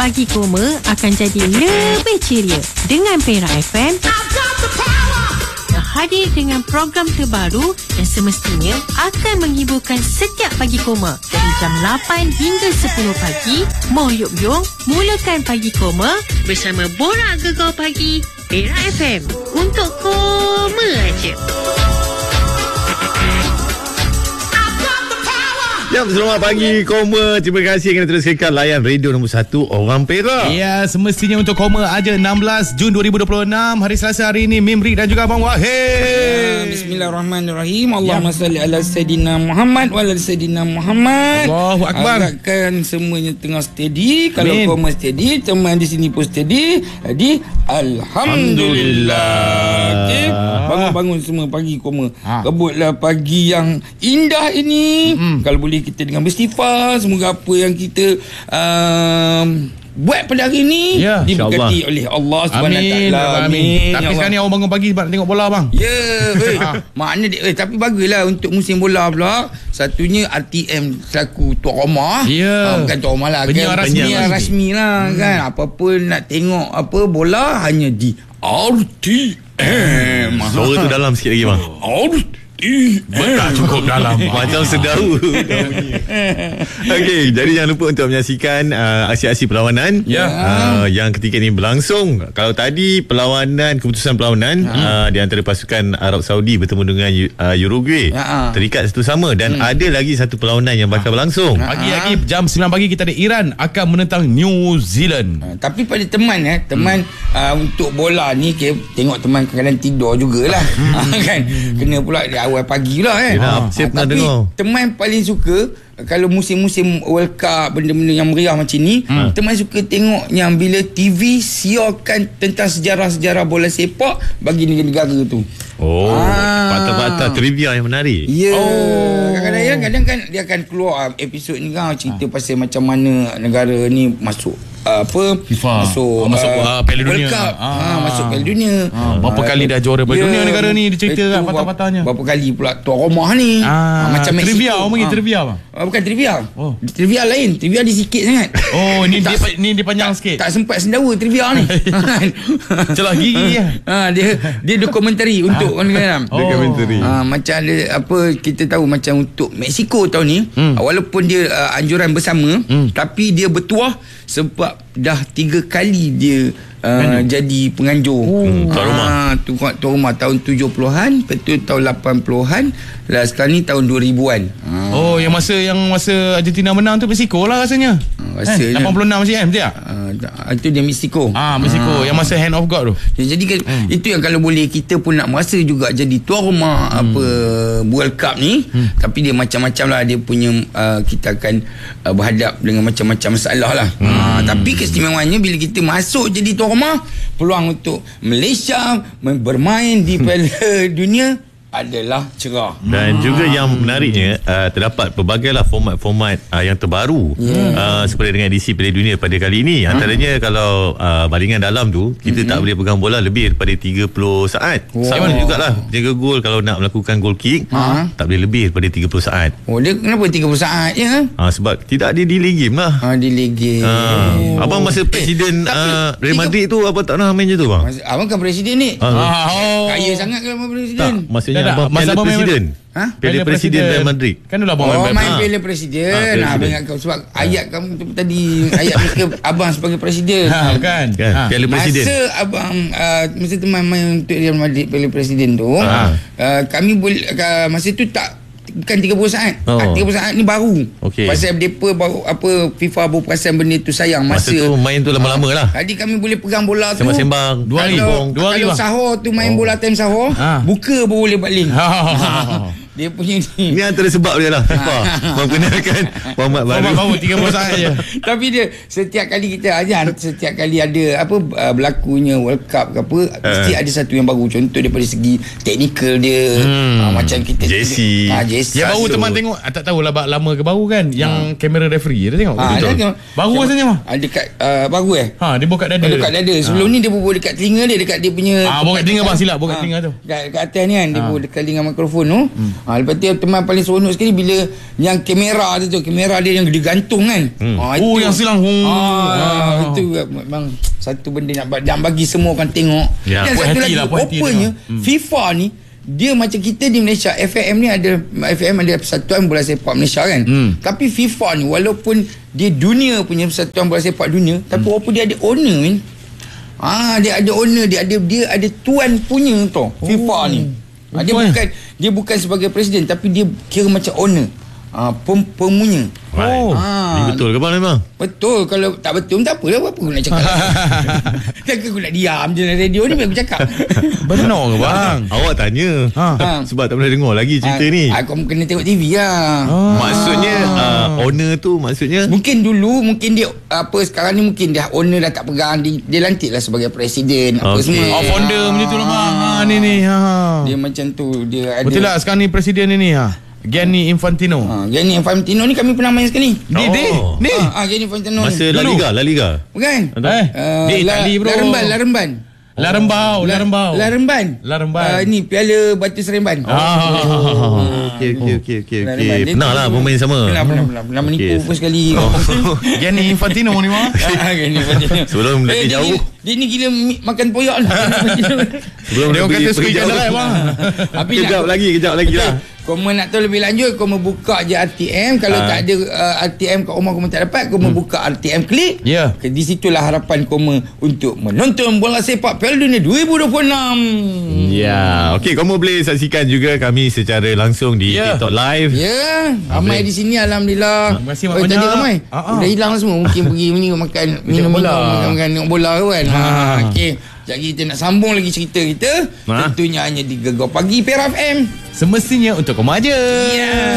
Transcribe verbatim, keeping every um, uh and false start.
Pagi Koma akan jadi lebih ceria dengan Perak F M hadir dengan program terbaru yang semestinya akan menghiburkan setiap Pagi Koma dari jam lapan hingga sepuluh pagi. Moh Yuk Yung mulakan Pagi Koma bersama Borak Gegar Pagi Perak F M untuk Koma aja. Ya, selamat pagi Koma. Terima kasih kerana terus kekal layan radio nombor satu orang Perak. Ya, semestinya untuk Koma aja enam belas Jun dua ribu dua puluh enam, hari Selasa hari ini. Mimri dan juga Abang Wahid. Ya, Bismillahirrahmanirrahim. Allahumma salli ala Sayyidina Muhammad wa ala Sayyidina Muhammad. Allahu Akbar. Harapkan semuanya tengah steady. Kalau Amin. Koma steady, teman di sini pun steady. Jadi Alhamdulillah. Okay. Bangun-bangun semua pagi Koma. Ha. Rebutlah pagi yang indah ini. Mm-hmm. Kalau boleh kita dengan beristighfar, semoga apa yang kita um, buat pada hari ini ya, diberkati oleh Allah Subhanahu Wa Taala. Amin. Tapi sekarang ni awak bangun pagi sebab nak tengok bola bang. Ya, eh, makna dia, eh, tapi baguslah untuk musim bola pula. Satunya R T M selaku tuan rumah. Ya. Ha, bukan tuan rumah lah, penyiar kan? rasmi, penyiar rasmi lah hmm. kan. Apa-apa nak tengok apa bola hanya di R T M. Suara tu dalam sikit lagi bang. R T M. Tak cukup dalam. Macam sedau. Okey, jadi jangan lupa untuk menyaksikan uh, aksi-aksi perlawanan ya. uh, yang ketika ini berlangsung. Kalau tadi perlawanan, keputusan perlawanan ya. uh, di antara pasukan Arab Saudi bertemu dengan uh, Uruguay ya. terikat satu sama dan hmm. ada lagi satu perlawanan yang bakal berlangsung. Pagi lagi jam sembilan pagi kita ada Iran akan menentang New Zealand. Ha, tapi pada teman eh, teman hmm. uh, untuk bola ni okay, tengok teman kadang-kadang tidur jugalah. kan. Kena pula di awal pagi lah kan. Ya, saya pernah tapi dengar. Teman paling suka kalau musim-musim World Cup, benda-benda yang meriah macam ni, hmm. teman suka tengok yang bila T V siarkan tentang sejarah-sejarah bola sepak bagi negara-negara tu. Oh, ah. patah-patah trivia yang menarik. Ya. Yeah. Oh. Kadang-kadang kadang kan dia akan keluar episod ni kan cerita ah. pasal macam mana negara ni masuk uh, apa FIFA. masuk oh, masuk uh, uh, Piala Dunia. World Cup. Ah. Ha, masuk Piala Dunia. Ah. Berapa uh, kali dah juara Piala yeah. Dunia negara ni dicerita kan patah-patahnya. Berapa kali pula tuan rumah ni. Ah. Macam Mexico. Trivia, orang panggil ah. trivia bang. Uh, bukan trivia. Oh. Trivia lain. Trivia dia sikit sangat. Oh, ni dia ni dia panjang tak, sikit. Tak sempat sendawa trivia ni. Celah gigi dia. Ha, dia dia dokumentari untuk orang-orang. Oh. Dokumentari. Ha, macam ada apa kita tahu macam untuk Mexico tahun ni hmm. walaupun dia uh, anjuran bersama hmm. tapi dia bertuah sebab dah tiga kali dia uh, jadi penganjur. Hmm, tuan rumah. Ha, tu, tuan rumah tahun tujuh puluhan, betul tahun lapan puluhan, dan sekarang ni tahun dua ribuan. Ha. Oh, yang masa yang masa Argentina menang tu Mexico lah rasanya. Ha, rasanya. Eh, lapan puluh enam C M dia. Ha, itu dia Mexico. Ah, Mexico ha. yang masa hand of God tu. Ya, jadi hmm. itu yang kalau boleh kita pun nak merasa juga jadi tuan rumah hmm. apa World Cup ni, hmm. tapi dia macam-macam lah dia punya uh, kita akan uh, berhadap dengan macam-macam masalah lah. Hmm. Ha, tapi keistimewaannya bila kita masuk jadi tuan rumah, peluang untuk Malaysia bermain di Piala Dunia adalah cerah. Dan hmm. juga yang menariknya uh, terdapat pelbagailah format-format uh, yang terbaru yeah. uh, seperti dengan edisi Piala Dunia pada kali ini. Antaranya hmm. kalau uh, balingan dalam tu kita hmm. tak boleh pegang bola lebih daripada tiga puluh saat. Wow. Sama jugalah jaga gol kalau nak melakukan goal kick ha? tak boleh lebih daripada tiga puluh saat. Oh, dia kenapa tiga puluh saat je? Uh, sebab tidak ada delay game lah. Ha, delay game. Uh, oh. Abang masa presiden eh, uh, Real Madrid tu apa tak pernah main je tu bang? Masa, abang kan presiden ni. Uh. Oh. Kaya sangat kalau abang presiden. Tak, maksudnya tak, abang masa Piala abang Presiden. Ha? Piala Presiden Real Madrid. Kan dulu abang oh, main, main ha. Piala Presiden. Ha, Abang ingat kau sebab ha. ayat kamu tu tadi ayat mereka abang sebagai presiden. Ha, kan? Kan? Ha. Piala Presiden. Masa abang uh, masa teman main untuk Real Madrid Piala Presiden tu, ha. uh, kami boleh uh, masa tu tak bukan tiga puluh saat. Oh. tiga puluh saat ni baru. Okay. Pasal depa baru apa FIFA baru perasan benda tu sayang masa, masa tu main tu lama-lama lah. Jadi kami boleh pegang bola tu sembang-sembang dua hari. Kalau, dua hari kalau bang. sahur tu main oh. bola time sahur, ha. buka baru boleh balik. Dia punya ni. Ini antara sebab dia lah FIFA membenarkan format baru. Format baru tiga puluh saat je. Tapi dia setiap kali kita ajar, setiap kali ada apa uh, berlakunya World Cup ke apa, uh. mesti ada satu yang baru. Contoh daripada segi teknikal dia, hmm. uh, macam kita Jessie. Ah, Jessie. Yang baru teman tengok, tak tahulah lama ke baru kan, yang ha. kamera referee dia tengok. Ha, betul. Tengok. Baru rasanya mah. Ah, dekat uh, baru eh. Ha, dia buka dada. Dekat dada. Sebelum ha. ni dia bawa dekat telinga dia, dekat dia punya. Ah, buka telinga bang, silap buka ha, telinga tu. Dekat, dekat atas ni kan, dia ha. bawa dekat dengan mikrofon tu. Hmm. Ha, lepas tu teman paling seronok sekali bila yang kamera tu tu, kamera dia yang digantung kan. Hmm. Ha, Oh, yang silang. Oh. Ah, itu memang satu benda nak, nak bagi semua orang tengok. Ya, Dan puas satu hati lagi lah, puas hati opennya tengok. FIFA ni dia macam kita di Malaysia, F A M ni ada, F A M ada Persatuan Bola Sepak Malaysia kan. Hmm. Tapi FIFA ni walaupun dia dunia punya Persatuan Bola Sepak dunia, tapi walaupun dia ada owner min. Ah, dia ada owner, dia ada dia ada tuan punya tau. FIFA ni. Ah, dia Betul. bukan dia bukan sebagai presiden tapi dia kira macam owner. Ah, pem, pemunya. Right. Oh. Ah, Ini betul ke bang memang? Betul. Kalau tak betul tak apalah, apa aku nak cakap. Takkan aku nak diam je dalam radio ni biar aku cakap. Benar ke bang? Awak tanya. Ha. Ha. Sebab tak pernah dengar lagi cerita ni. Aku kena tengok T V lah. Ah. Maksudnya uh, owner tu maksudnya Mungkin dulu mungkin dia apa sekarang ni mungkin dia owner dah tak pegang, dia, dia lantik lah sebagai presiden apa Okey. semua. Oh, founder macam tu lah bang. Ha, ni ni. Ha. Dia macam tu, dia ada. Betul lah sekarang ni presiden ni ni ha. Gianni Infantino. Ha, Gianni Infantino ni kami pernah main sekali. Ni ni Oh. ni. Ha, ha, Gianni Infantino masa ni. La Liga, La Liga. Bukan? Eh, Uh, dia Itali bro. Laremban, Laremban. Larembau, Larembau. Laremban. Laremban. Uh, ni Piala Batu Seremban. Ah. Okey okey okey okey Laremban. okey. Dia Pernah tu- lah bermain sama. Pernah, pernah, pernah. Pernah menipu Okey. pun sekali. Gianni Infantino ni bang. Ah, Gianni Infantino. Sebelum eh, lagi dia jauh. gila- Dia ni gila mi- makan poyak lah. Sebelum Dia orang pergi- kata pergi suka jauh. jalan bang. Tapi Kejap nak- lagi, kejap lagi lah. Kau nak tahu lebih lanjut, kau buka je R T M. Kalau Ah. tak ada uh, R T M kat rumah kau tak dapat, kau hmm. buka R T M Klik. Ya. Okay, di situlah harapan kau untuk menonton bola sepak Piala Dunia dua ribu dua puluh enam. Ya, okey, kamu boleh saksikan juga kami secara langsung di Ya. TikTok live. Ya, ramai boleh. di sini alhamdulillah. Terima kasih Oh, banyak-banyak. tadi ramai. Ah, ah. Dah hilang semua. Mungkin pergi ni makan minum-minum, bola. makan-makan tengok bola kan. Ha, Ha. okey. Sekejap lagi kita nak sambung lagi cerita kita. Ha. Tentunya hanya di Gegar Pagi Perak F M. Semestinya untuk kamu aja. Ya.